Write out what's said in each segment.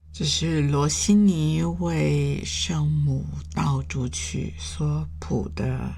这是罗西尼为圣母道主曲所谱的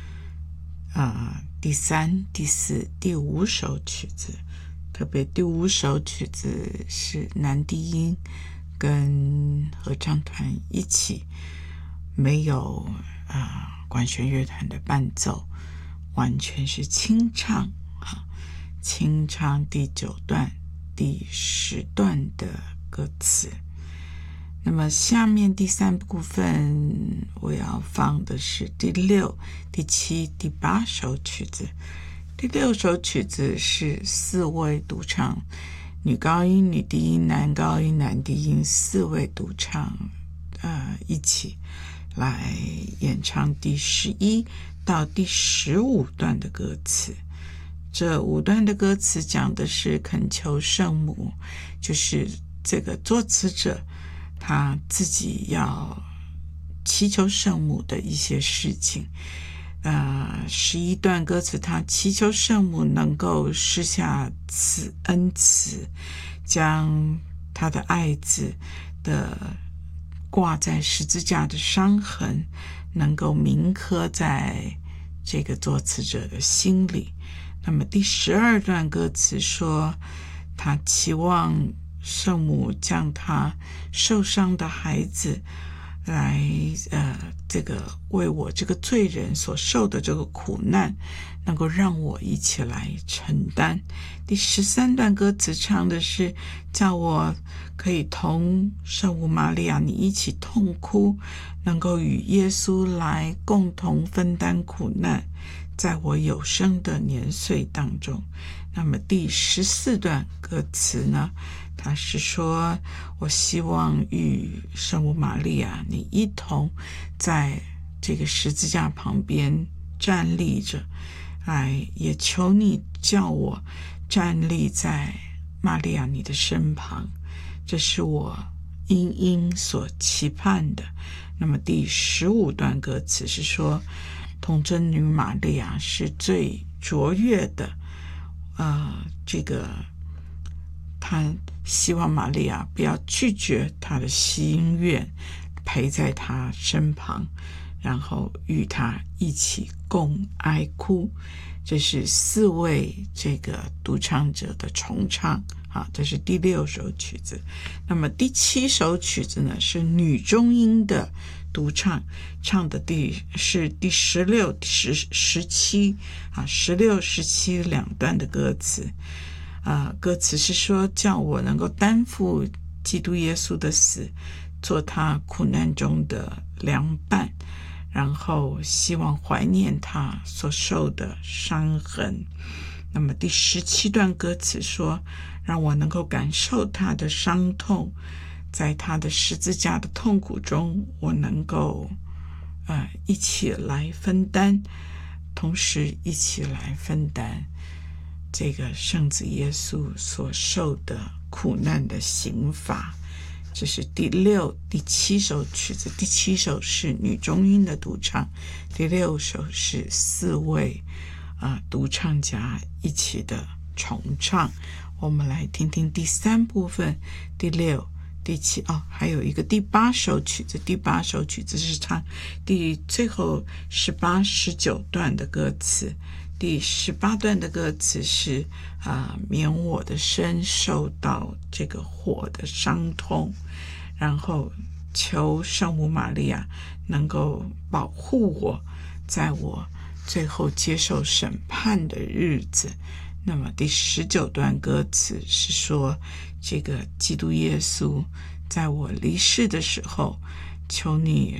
第3、第4、第5首曲子，特别第5首曲子是男低音跟合唱团一起，没有管弦乐团的伴奏，完全是清唱清唱第9段、第10段的歌词。那么下面第3部分我要放的是第6、第7、第8首曲子。第6首曲子是4位独唱，女高音、女低音、男高音、男低音4位独唱一起来演唱第11到第15段的歌词。这5段的歌词讲的是恳求圣母，就是这个作词者他自己要祈求圣母的一些事情。11段歌词他祈求圣母能够施下恩慈，将他的爱子的挂在十字架的伤痕能够铭刻在这个作词者的心里。那么第12段歌词说，他期望圣母将他受伤的孩子来这个为我这个罪人所受的这个苦难能够让我一起来承担。第13段歌词唱的是叫我可以同圣母玛利亚你一起痛哭，能够与耶稣来共同分担苦难，在我有生的年岁当中。那么第14段歌词呢，他是说我希望与圣母玛利亚你一同在这个十字架旁边站立着，也求你叫我站立在玛利亚你的身旁，这是我殷殷所期盼的。那么第15段歌词是说，童真女玛利亚是最卓越的，这个他希望玛利亚不要拒绝他的心愿，陪在他身旁，然后与他一起共哀哭。这是4位这个独唱者的重唱。这是第6首曲子。那么第7首曲子呢，是女中音的独唱，唱的是第16、17 16、17两段的歌词。歌词是说，叫我能够担负基督耶稣的死，做他苦难中的良伴，然后希望怀念他所受的伤痕。那么第17段歌词说，让我能够感受他的伤痛，在他的十字架的痛苦中，我能够一起来分担，同时一起来分担这个圣子耶稣所受的苦难的刑罚。这是第6、第7首曲子。第7首是女中音的独唱，第6首是4位独唱家一起的重唱。我们来听听第3部分，第6、第7，还有一个第8首曲子。第8首曲子是唱最后18、19段的歌词。第18段的歌词是免我的身受到这个火的伤痛，然后求圣母玛利亚能够保护我，在我最后接受审判的日子。那么第19段歌词是说，这个基督耶稣在我离世的时候，求你